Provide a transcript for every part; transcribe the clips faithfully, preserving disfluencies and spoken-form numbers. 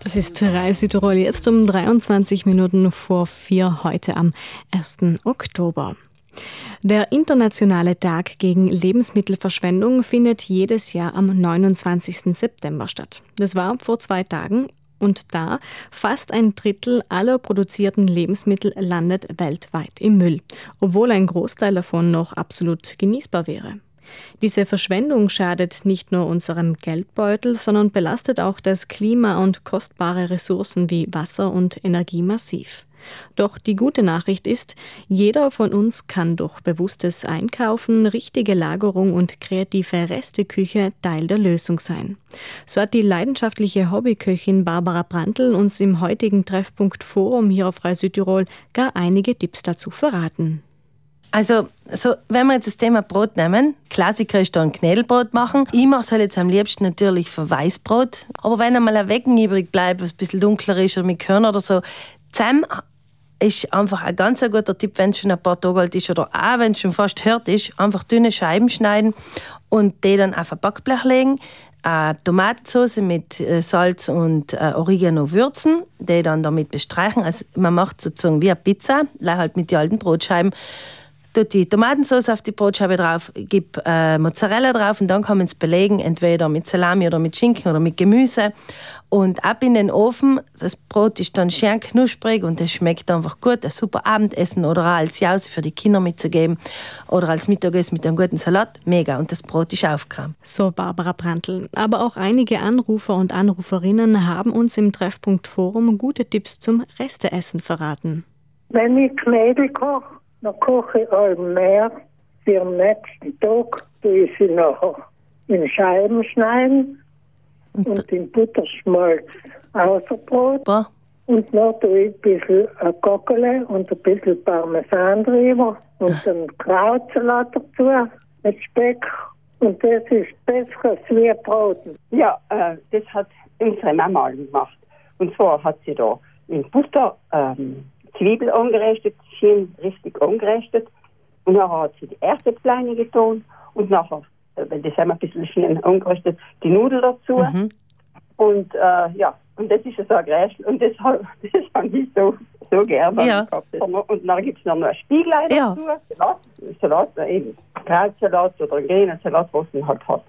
Das ist Reis Südtirol jetzt um dreiundzwanzig Minuten vor vier heute am ersten Oktober. Der Internationale Tag gegen Lebensmittelverschwendung findet jedes Jahr am neunundzwanzigsten September statt. Das war vor zwei Tagen und da fast ein Drittel aller produzierten Lebensmittel landet weltweit im Müll, obwohl ein Großteil davon noch absolut genießbar wäre. Diese Verschwendung schadet nicht nur unserem Geldbeutel, sondern belastet auch das Klima und kostbare Ressourcen wie Wasser und Energie massiv. Doch die gute Nachricht ist, jeder von uns kann durch bewusstes Einkaufen, richtige Lagerung und kreative Resteküche Teil der Lösung sein. So hat die leidenschaftliche Hobbyköchin Barbara Brandl uns im heutigen Treffpunkt Forum hier auf Reis Südtirol gar einige Tipps dazu verraten. Also, so, wenn wir jetzt das Thema Brot nehmen, Klassiker ist da ein Knädelbrot machen. Ich mache es halt jetzt am liebsten natürlich für Weißbrot. Aber wenn einmal ein Wecken übrig bleibt, was ein bisschen dunkler ist oder mit Körner oder so, zusammen ist einfach ein ganz guter Tipp, wenn es schon ein paar Tage alt ist oder auch wenn es schon fast hart ist, einfach dünne Scheiben schneiden und die dann auf ein Backblech legen. Äh, Tomatensauce mit äh, Salz und äh, Oregano würzen, die dann damit bestreichen. Also man macht sozusagen wie eine Pizza, halt mit den alten Brotscheiben. Tut die Tomatensauce auf die Brotscheibe drauf, gib äh, Mozzarella drauf und dann kann man es belegen, entweder mit Salami oder mit Schinken oder mit Gemüse. Und ab in den Ofen. Das Brot ist dann schön knusprig und es schmeckt einfach gut. Ein super Abendessen oder auch als Jause für die Kinder mitzugeben oder als Mittagessen mit einem guten Salat. Mega. Und das Brot ist aufgeräumt. So Barbara Brandl. Aber auch einige Anrufer und Anruferinnen haben uns im Treffpunkt Forum gute Tipps zum Resteessen verraten. Wenn ich Knädel koche, dann koche ich allem mehr. Für den nächsten Tag tue ich sie nachher in Scheiben schneiden und, und in Butterschmalz außerbrot. Ja. Und dann tue ich ein bisschen Gockel und ein bisschen Parmesan drüber und einen Krautsalat dazu mit Speck. Und das ist besser als wir Broten. Ja, äh, das hat unsere Mama gemacht. Und zwar hat sie da in Butter ähm, Zwiebel angeröstet, schön richtig angeröstet. Und nachher hat sie die erste Kleine getan und nachher, wenn das einmal ein bisschen schön angeröstet, die Nudeln dazu. Mhm. Und äh, ja, und das ist so ein Gräschel und das, das habe ich so, so gerne ja. gehabt. Und dann gibt es noch ein Spiegelei ja. dazu, Salat, Salat eben Krautsalat oder einen grünen Salat, was man halt hat.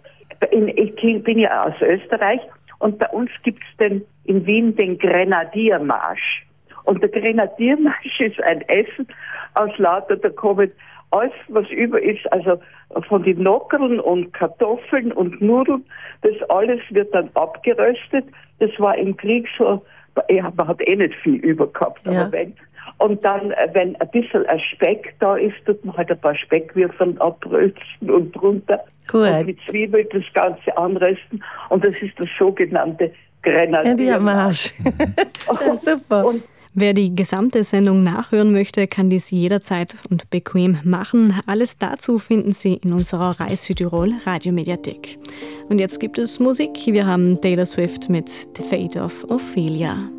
Ich bin ja aus Österreich und bei uns gibt es den, in Wien den Grenadiermarsch. Und der Grenadiermarsch ist ein Essen aus lauter, da kommt alles, was über ist, also von den Nockerln und Kartoffeln und Nudeln, das alles wird dann abgeröstet. Das war im Krieg so, ja, man hat eh nicht viel über gehabt, ja. aber wenn. Und dann, wenn ein bisschen ein Speck da ist, tut man halt ein paar Speckwürfeln abrösten und drunter. Gut. Und mit Zwiebeln das Ganze anrösten. Und das ist das sogenannte Grenadiermarsch. Ja, super. Und wer die gesamte Sendung nachhören möchte, kann dies jederzeit und bequem machen. Alles dazu finden Sie in unserer Reis Südtirol Radiomediathek. Und jetzt gibt es Musik. Wir haben Taylor Swift mit The Fate of Ophelia.